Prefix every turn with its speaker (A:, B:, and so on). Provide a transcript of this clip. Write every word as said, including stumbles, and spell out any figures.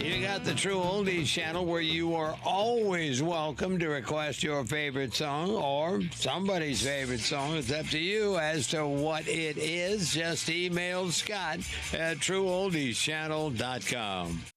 A: You got the True Oldies channel where you are always welcome to request your favorite song or somebody's favorite song. It's up to you as to what it is. Just email Scott at true oldies channel dot com.